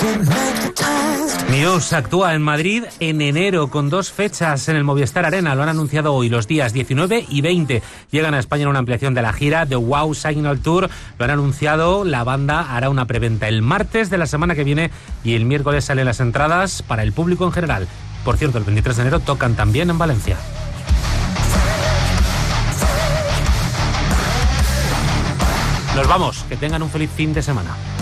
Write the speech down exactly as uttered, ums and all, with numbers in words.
Muse actúa en Madrid en enero con dos fechas en el Movistar Arena. Lo han anunciado hoy, los días diecinueve y veinte. Llegan a España en una ampliación de la gira The Wow Signal Tour. Lo han anunciado, la banda hará una preventa el martes de la semana que viene y el miércoles salen las entradas para el público en general. Por cierto, el veintitrés de enero tocan también en Valencia. Nos vamos, que tengan un feliz fin de semana.